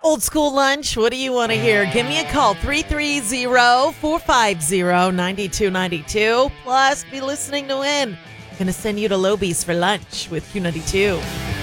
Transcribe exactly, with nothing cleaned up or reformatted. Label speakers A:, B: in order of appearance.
A: Old school lunch, what do you want to hear? Give me a call, three three zero, four five zero, nine two nine two. Plus, be listening to win. Gonna send you to Lobies for lunch with Q ninety-two.